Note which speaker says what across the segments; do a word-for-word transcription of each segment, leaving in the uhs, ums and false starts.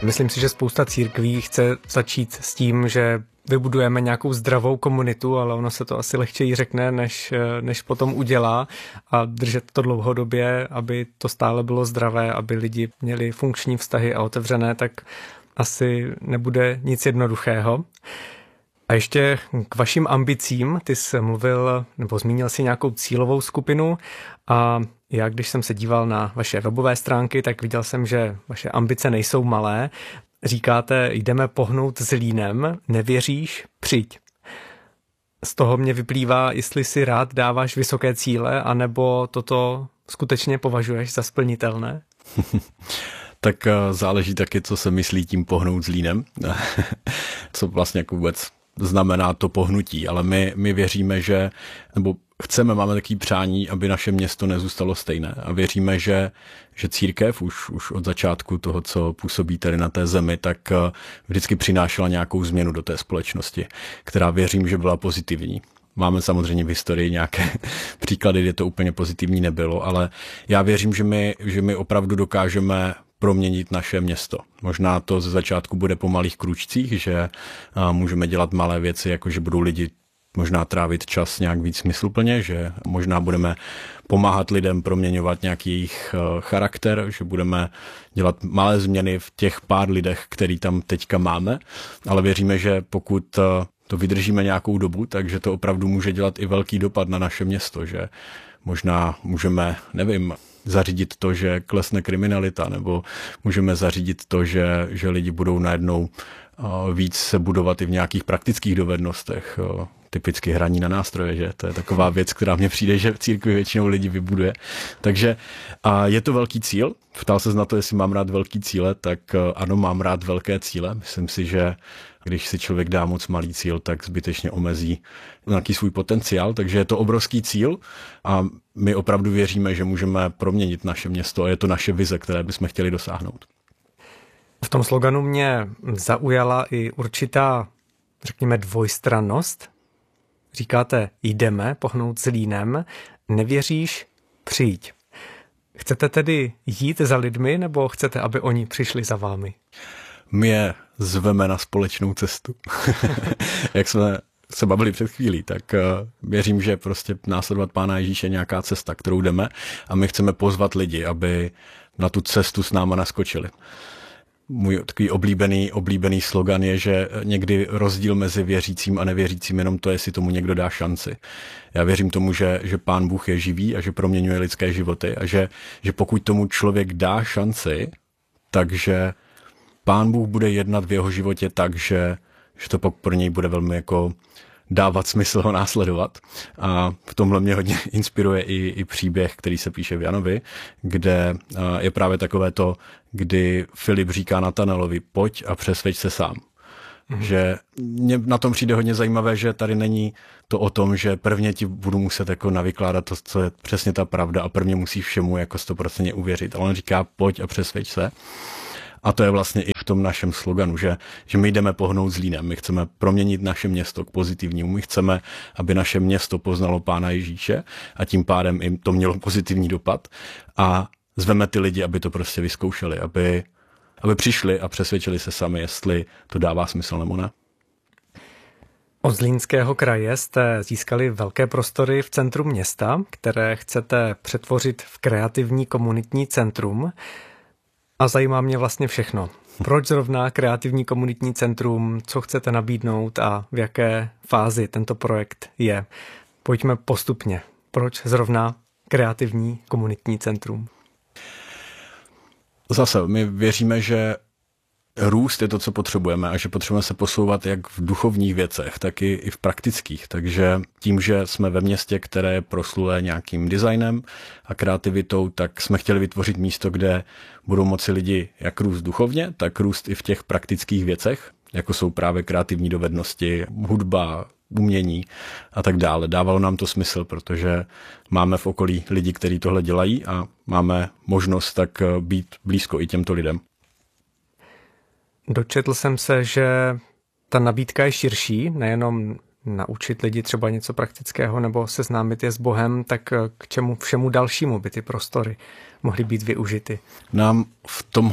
Speaker 1: Myslím si, že spousta církví chce začít s tím, že vybudujeme nějakou zdravou komunitu, ale ono se to asi lehčeji řekne, než, než potom udělá, a držet to dlouhodobě, aby to stále bylo zdravé, aby lidi měli funkční vztahy a otevřené, tak asi nebude nic jednoduchého. A ještě k vašim ambicím, ty jsi mluvil nebo zmínil si nějakou cílovou skupinu, a já, když jsem se díval na vaše webové stránky, tak viděl jsem, že vaše ambice nejsou malé. Říkáte, jdeme pohnout s Zlínem, nevěříš, přijď. Z toho mě vyplývá, jestli si rád dáváš vysoké cíle, anebo toto skutečně považuješ za splnitelné?
Speaker 2: Tak záleží taky, co se myslí tím pohnout Zlínem. Co vlastně jako vůbec znamená to pohnutí, ale my, my věříme, že, nebo chceme, máme takové přání, aby naše město nezůstalo stejné, a věříme, že, že církev už, už od začátku toho, co působí tady na té zemi, tak vždycky přinášela nějakou změnu do té společnosti, která věřím, že byla pozitivní. Máme samozřejmě v historii nějaké příklady, kde to úplně pozitivní nebylo, ale já věřím, že my, že my opravdu dokážeme proměnit naše město. Možná to ze začátku bude po malých kručcích, že můžeme dělat malé věci, jako že budou lidi možná trávit čas nějak víc smysluplně, že možná budeme pomáhat lidem proměňovat nějaký jejich charakter, že budeme dělat malé změny v těch pár lidech, který tam teďka máme, ale věříme, že pokud to vydržíme nějakou dobu, takže to opravdu může dělat i velký dopad na naše město, že možná můžeme, nevím, zařídit to, že klesne kriminalita, nebo můžeme zařídit to, že, že lidi budou najednou víc se budovat i v nějakých praktických dovednostech, typicky hraní na nástroje, že to je taková věc, která mně přijde, že v církvi většinou lidi vybuduje. Takže a je to velký cíl. Ptal ses na to, jestli mám rád velký cíle, tak ano, mám rád velké cíle. Myslím si, že když si člověk dá moc malý cíl, tak zbytečně omezí nějaký svůj potenciál, takže je to obrovský cíl a my opravdu věříme, že můžeme proměnit naše město a je to naše vize, které bychom chtěli dosáhnout.
Speaker 1: V tom sloganu mě zaujala i určitá, řekněme, dvojstrannost. Říkáte, jdeme pohnout Zlínem, nevěříš, přijď. Chcete tedy jít za lidmi, nebo chcete, aby oni přišli za vámi?
Speaker 2: My je zveme na společnou cestu. Jak jsme se bavili před chvílí, tak věřím, že prostě následovat Pána Ježíše je nějaká cesta, kterou jdeme, a my chceme pozvat lidi, aby na tu cestu s náma naskočili. Můj takový oblíbený, oblíbený slogan je, že někdy rozdíl mezi věřícím a nevěřícím jenom to, jestli tomu někdo dá šanci. Já věřím tomu, že, že Pán Bůh je živý a že proměňuje lidské životy a že, že pokud tomu člověk dá šanci, takže Pán Bůh bude jednat v jeho životě tak, že, že to pak pro něj bude velmi jako dávat smysl ho následovat. A v tomhle mě hodně inspiruje i, i příběh, který se píše v Janovi, kde je právě takové to, kdy Filip říká Natanelovi, pojď a přesvědč se sám. Mhm. Že mě na tom přijde hodně zajímavé, že tady není to o tom, že prvně ti budu muset jako navykládat to, co je přesně ta pravda, a prvně musíš všemu jako sto procent uvěřit. Ale on říká, pojď a přesvědč se. A to je vlastně i v tom našem sloganu, že, že my jdeme pohnout Zlínem, my chceme proměnit naše město k pozitivnímu, my chceme, aby naše město poznalo Pána Ježíše a tím pádem jim to mělo pozitivní dopad, a zveme ty lidi, aby to prostě vyzkoušeli, aby, aby přišli a přesvědčili se sami, jestli to dává smysl nebo ne.
Speaker 1: Od Zlínského kraje jste získali velké prostory v centru města, které chcete přetvořit v kreativní komunitní centrum. A zajímá mě vlastně všechno. Proč zrovna kreativní komunitní centrum, co chcete nabídnout a v jaké fázi tento projekt je? Pojďme postupně. Proč zrovna kreativní komunitní centrum?
Speaker 2: Zase, my věříme, že růst je to, co potřebujeme, a že potřebujeme se posouvat jak v duchovních věcech, tak i, i v praktických. Takže tím, že jsme ve městě, které je proslulé nějakým designem a kreativitou, tak jsme chtěli vytvořit místo, kde budou moci lidi jak růst duchovně, tak růst i v těch praktických věcech, jako jsou právě kreativní dovednosti, hudba, umění a tak dále. Dávalo nám to smysl, protože máme v okolí lidi, kteří tohle dělají, a máme možnost tak být blízko i těmto lidem.
Speaker 1: Dočetl jsem se, že ta nabídka je širší, nejenom naučit lidi třeba něco praktického nebo seznámit je s Bohem, tak k čemu všemu dalšímu by ty prostory mohly být využity?
Speaker 2: Nám v tomhle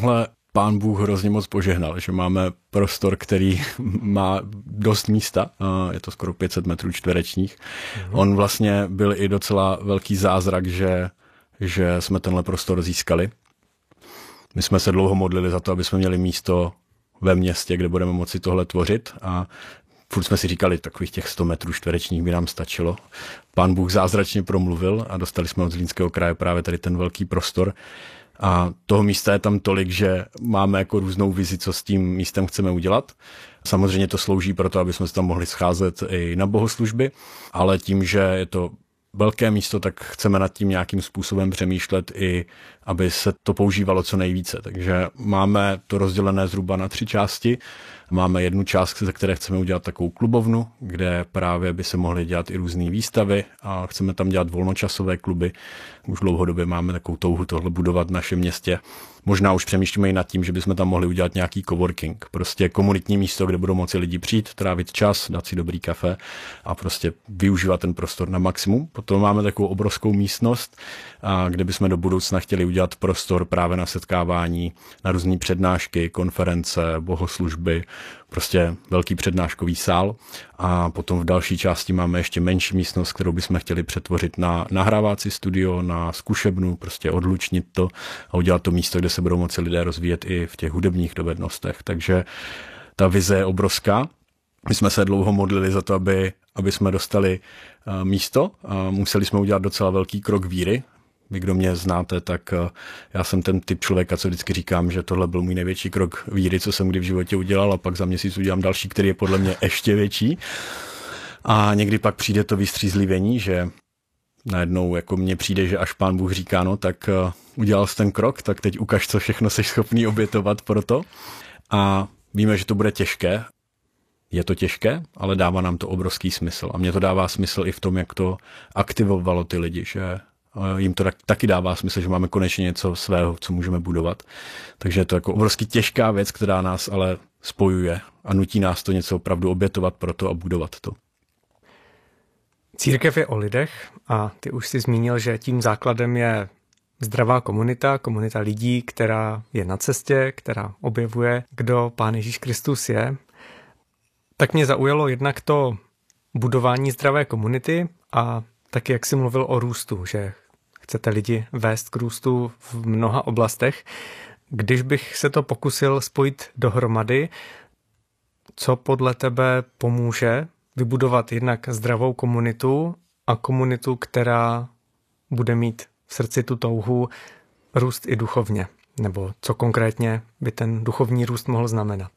Speaker 2: Pán Bůh hrozně moc požehnal, že máme prostor, který má dost místa, je to skoro pět set metrů čtverečních. Mhm. On vlastně byl i docela velký zázrak, že, že jsme tenhle prostor získali. My jsme se dlouho modlili za to, aby jsme měli místo ve městě, kde budeme moci tohle tvořit a furt jsme si říkali, takových těch sto metrů čtverečních by nám stačilo. Pán Bůh zázračně promluvil a dostali jsme od Zlínského kraje právě tady ten velký prostor. A toho místa je tam tolik, že máme jako různou vizi, co s tím místem chceme udělat. Samozřejmě to slouží pro to, aby jsme se tam mohli scházet i na bohoslužby, ale tím, že je to velké místo, tak chceme nad tím nějakým způsobem přemýšlet i, aby se to používalo co nejvíce. Takže máme to rozdělené zhruba na tři části. Máme jednu část, ze které chceme udělat takovou klubovnu, kde právě by se mohly dělat i různé výstavy a chceme tam dělat volnočasové kluby. Už dlouhodobě máme takovou touhu tohle budovat v našem městě. Možná už přemýšlíme i nad tím, že bychom tam mohli udělat nějaký coworking. Prostě komunitní místo, kde budou moci lidi přijít, trávit čas, dát si dobrý kafe a prostě využívat ten prostor na maximum. Potom máme takovou obrovskou místnost, kde bychom do budoucna chtěli udělat prostor právě na setkávání, na různé přednášky, konference, bohoslužby, prostě velký přednáškový sál. A potom v další části máme ještě menší místnost, kterou bychom chtěli přetvořit na nahrávací studio, na zkušebnu, prostě odlučnit to a udělat to místo, kde se budou moci lidé rozvíjet i v těch hudebních dovednostech. Takže ta vize je obrovská. My jsme se dlouho modlili za to, aby, aby jsme dostali místo. A museli jsme udělat docela velký krok víry. Vy, kdo mě znáte, tak já jsem ten typ člověka, co vždycky říkám, že tohle byl můj největší krok víry, co jsem kdy v životě udělal, a pak za měsíc udělám další, který je podle mě ještě větší. A někdy pak přijde to vystřízlivění, že najednou jako mně přijde, že až Pán Bůh říká, no tak udělal jsi ten krok, tak teď ukaž, co všechno jsi schopný obětovat pro to. A víme, že to bude těžké. Je to těžké, ale dává nám to obrovský smysl. A mně to dává smysl i v tom, jak to aktivovalo ty lidi, že jim to taky dává smysl, že máme konečně něco svého, co můžeme budovat. Takže je to jako obrovský těžká věc, která nás ale spojuje a nutí nás to něco opravdu obětovat pro to a budovat to.
Speaker 1: Církev je o lidech a ty už jsi zmínil, že tím základem je zdravá komunita, komunita lidí, která je na cestě, která objevuje, kdo Pán Ježíš Kristus je. Tak mě zaujalo jednak to budování zdravé komunity a taky, jak jsi mluvil o růstu, že chcete lidi vést k růstu v mnoha oblastech. Když bych se to pokusil spojit dohromady, co podle tebe pomůže vybudovat jednak zdravou komunitu a komunitu, která bude mít v srdci tu touhu růst i duchovně? Nebo co konkrétně by ten duchovní růst mohl znamenat?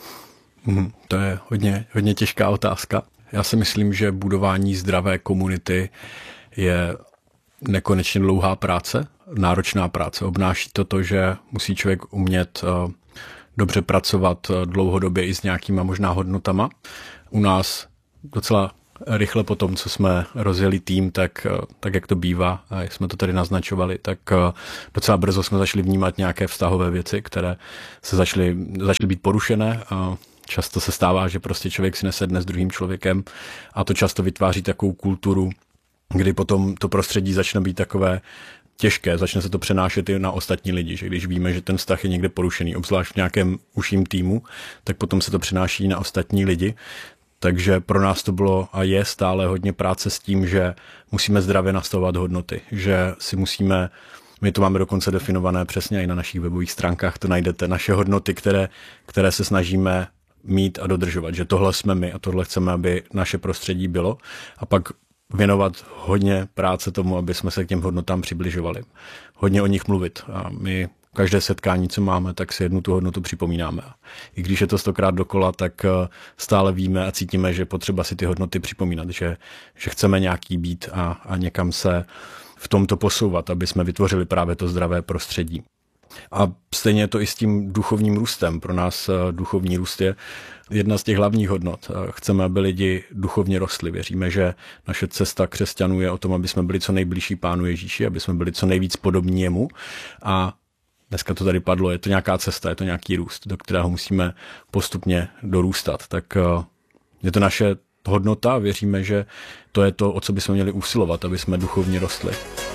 Speaker 2: Hmm, to je hodně, hodně těžká otázka. Já si myslím, že budování zdravé komunity je nekonečně dlouhá práce, náročná práce. Obnáší to to, že musí člověk umět dobře pracovat dlouhodobě i s nějakýma možná hodnotama. U nás docela rychle po tom, co jsme rozjeli tým, tak, tak jak to bývá, a jak jsme to tady naznačovali, tak docela brzo jsme začali vnímat nějaké vztahové věci, které se začaly, začaly být porušené. Často se stává, že prostě člověk si nesedne s druhým člověkem a to často vytváří takovou kulturu, kdy potom to prostředí začne být takové těžké, začne se to přenášet i na ostatní lidi, že když víme, že ten vztah je někde porušený, obzvlášť v nějakém užším týmu, tak potom se to přenáší na ostatní lidi. Takže pro nás to bylo a je stále hodně práce s tím, že musíme zdravě nastavovat hodnoty, že si musíme, my to máme dokonce definované přesně i na našich webových stránkách, to najdete, naše hodnoty, které, které se snažíme mít a dodržovat, že tohle jsme my a tohle chceme, aby naše prostředí bylo, a pak věnovat hodně práce tomu, aby jsme se k těm hodnotám přibližovali. Hodně o nich mluvit a my každé setkání, co máme, tak si jednu tu hodnotu připomínáme. I když je to stokrát dokola, tak stále víme a cítíme, že potřeba si ty hodnoty připomínat, že, že chceme nějaký být a, a někam se v tomto posouvat, aby jsme vytvořili právě to zdravé prostředí. A stejně je to i s tím duchovním růstem. Pro nás duchovní růst je jedna z těch hlavních hodnot. Chceme, aby lidi duchovně rostli. Věříme, že naše cesta křesťanů je o tom, aby jsme byli co nejbližší Pánu Ježíši, aby jsme byli co nejvíc podobní jemu. A dneska to tady padlo, je to nějaká cesta, je to nějaký růst, do kterého musíme postupně dorůstat. Tak je to naše hodnota a věříme, že to je to, o co bychom měli usilovat, aby jsme duchovně rostli.